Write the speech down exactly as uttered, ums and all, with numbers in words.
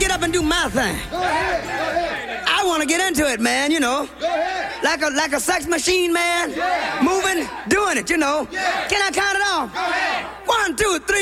get up and do my thing. Go ahead. Go ahead. I want to get into it, man, you know. Go ahead. Like a like a sex machine, man. Yeah. Moving, doing it, you know. Yeah. Can I count it off? Go ahead. One, two, three.